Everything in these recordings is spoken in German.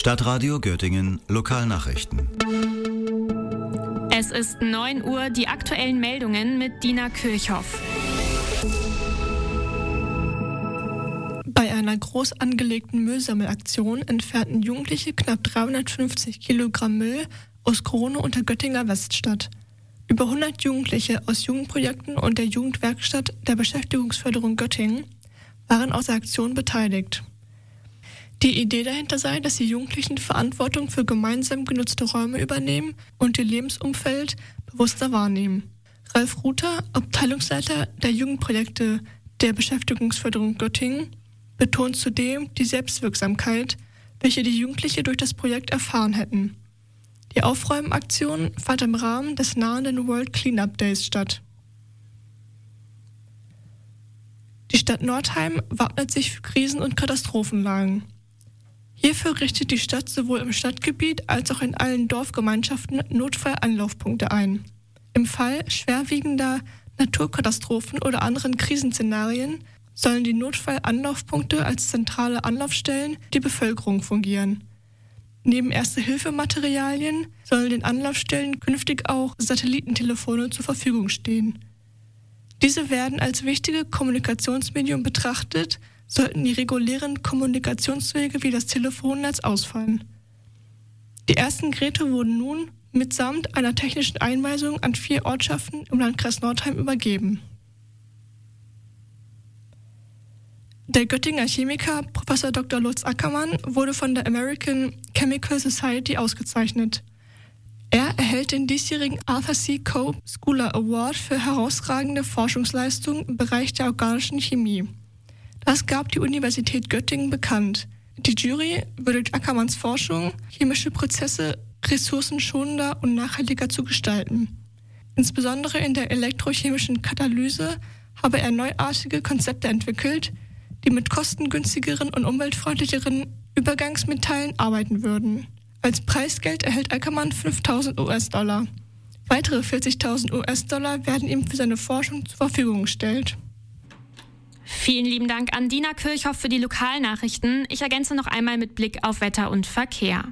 Stadtradio Göttingen Lokalnachrichten. Es ist 9 Uhr, die aktuellen Meldungen mit Dina Kirchhoff. Bei einer groß angelegten Müllsammelaktion entfernten Jugendliche knapp 350 Kilogramm Müll aus Krone und der Göttinger Weststadt. Über 100 Jugendliche aus Jugendprojekten und der Jugendwerkstatt der Beschäftigungsförderung Göttingen waren aus der Aktion beteiligt. Die Idee dahinter sei, dass die Jugendlichen Verantwortung für gemeinsam genutzte Räume übernehmen und ihr Lebensumfeld bewusster wahrnehmen. Ralf Ruther, Abteilungsleiter der Jugendprojekte der Beschäftigungsförderung Göttingen, betont zudem die Selbstwirksamkeit, welche die Jugendliche durch das Projekt erfahren hätten. Die Aufräumaktion fand im Rahmen des nahenden World Cleanup Days statt. Die Stadt Nordheim wappnet sich für Krisen- und Katastrophenlagen. Hierfür richtet die Stadt sowohl im Stadtgebiet als auch in allen Dorfgemeinschaften Notfallanlaufpunkte ein. Im Fall schwerwiegender Naturkatastrophen oder anderen Krisenszenarien sollen die Notfallanlaufpunkte als zentrale Anlaufstellen die Bevölkerung fungieren. Neben Erste-Hilfe-Materialien sollen den Anlaufstellen künftig auch Satellitentelefone zur Verfügung stehen. Diese werden als wichtige Kommunikationsmedium betrachtet, sollten die regulären Kommunikationswege wie das Telefonnetz ausfallen. Die ersten Geräte wurden nun mitsamt einer technischen Einweisung an 4 Ortschaften im Landkreis Nordheim übergeben. Der Göttinger Chemiker Prof. Dr. Lutz Ackermann wurde von der American Chemical Society ausgezeichnet. Er erhält den diesjährigen Arthur C. Cope Scholar Award für herausragende Forschungsleistungen im Bereich der organischen Chemie. Das gab die Universität Göttingen bekannt. Die Jury würdigt Ackermanns Forschung, chemische Prozesse ressourcenschonender und nachhaltiger zu gestalten. Insbesondere in der elektrochemischen Katalyse habe er neuartige Konzepte entwickelt, die mit kostengünstigeren und umweltfreundlicheren Übergangsmetallen arbeiten würden. Als Preisgeld erhält Ackermann $5.000. Weitere $40.000 werden ihm für seine Forschung zur Verfügung gestellt. Vielen lieben Dank an Dina Kirchhoff für die Lokalnachrichten. Ich ergänze noch einmal mit Blick auf Wetter und Verkehr.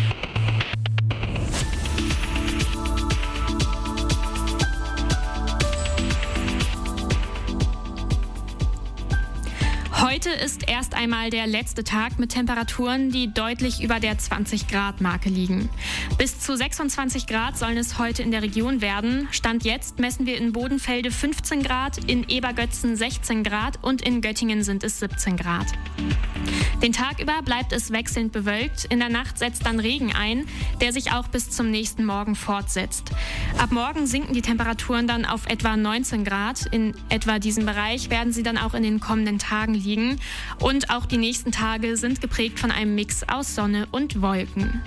Heute ist erst einmal der letzte Tag mit Temperaturen, die deutlich über der 20-Grad-Marke liegen. Bis zu 26 Grad sollen es heute in der Region werden. Stand jetzt messen wir in Bodenfelde 15 Grad, in Ebergötzen 16 Grad und in Göttingen sind es 17 Grad. Den Tag über bleibt es wechselnd bewölkt. In der Nacht setzt dann Regen ein, der sich auch bis zum nächsten Morgen fortsetzt. Ab morgen sinken die Temperaturen dann auf etwa 19 Grad. In etwa diesem Bereich werden sie dann auch in den kommenden Tagen liegen. Und auch die nächsten Tage sind geprägt von einem Mix aus Sonne und Wolken.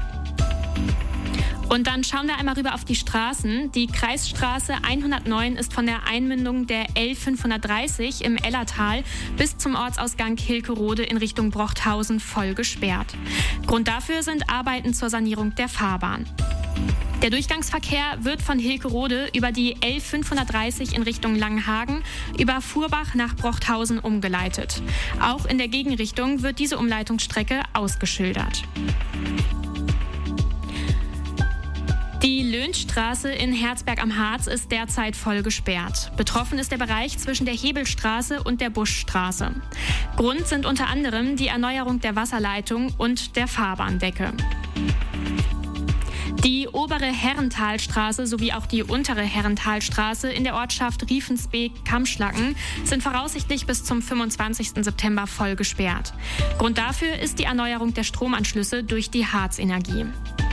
Und dann schauen wir einmal rüber auf die Straßen. Die Kreisstraße 109 ist von der Einmündung der L530 im Ellertal bis zum Ortsausgang Hilkerode in Richtung Brochthausen voll gesperrt. Grund dafür sind Arbeiten zur Sanierung der Fahrbahn. Der Durchgangsverkehr wird von Hilkerode über die L530 in Richtung Langenhagen über Furbach nach Brochthausen umgeleitet. Auch in der Gegenrichtung wird diese Umleitungsstrecke ausgeschildert. Die Löhnstraße in Herzberg am Harz ist derzeit voll gesperrt. Betroffen ist der Bereich zwischen der Hebelstraße und der Buschstraße. Grund sind unter anderem die Erneuerung der Wasserleitung und der Fahrbahndecke. Die obere Herrentalstraße sowie auch die untere Herrentalstraße in der Ortschaft Riefensbeek-Kammschlacken sind voraussichtlich bis zum 25. September voll gesperrt. Grund dafür ist die Erneuerung der Stromanschlüsse durch die Harzenergie.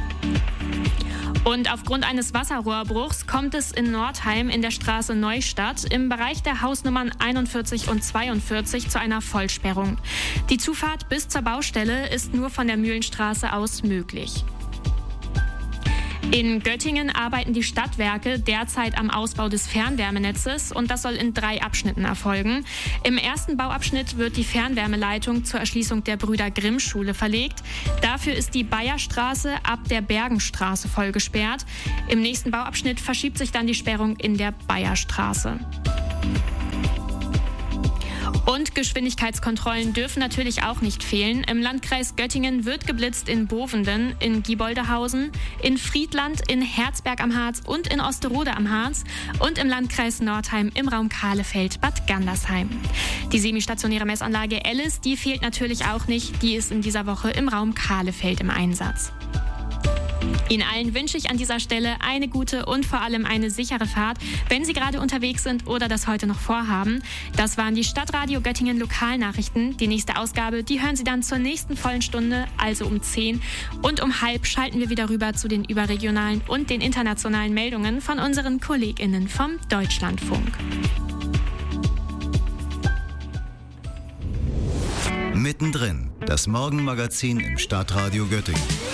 Und aufgrund eines Wasserrohrbruchs kommt es in Nordheim in der Straße Neustadt im Bereich der Hausnummern 41 und 42 zu einer Vollsperrung. Die Zufahrt bis zur Baustelle ist nur von der Mühlenstraße aus möglich. In Göttingen arbeiten die Stadtwerke derzeit am Ausbau des Fernwärmenetzes und das soll in 3 Abschnitten erfolgen. Im ersten Bauabschnitt wird die Fernwärmeleitung zur Erschließung der Brüder-Grimm-Schule verlegt. Dafür ist die Bayerstraße ab der Bergenstraße voll gesperrt. Im nächsten Bauabschnitt verschiebt sich dann die Sperrung in der Bayerstraße. Und Geschwindigkeitskontrollen dürfen natürlich auch nicht fehlen. Im Landkreis Göttingen wird geblitzt in Bovenden, in Gieboldehausen, in Friedland, in Herzberg am Harz und in Osterode am Harz und im Landkreis Nordheim im Raum Kahlefeld, Bad Gandersheim. Die semistationäre Messanlage Ellis, die fehlt natürlich auch nicht. Die ist in dieser Woche im Raum Kahlefeld im Einsatz. Ihnen allen wünsche ich an dieser Stelle eine gute und vor allem eine sichere Fahrt, wenn Sie gerade unterwegs sind oder das heute noch vorhaben. Das waren die Stadtradio Göttingen Lokalnachrichten. Die nächste Ausgabe, die hören Sie dann zur nächsten vollen Stunde, also um 10. Und um 12 schalten wir wieder rüber zu den überregionalen und den internationalen Meldungen von unseren KollegInnen vom Deutschlandfunk. Mittendrin, das Morgenmagazin im Stadtradio Göttingen.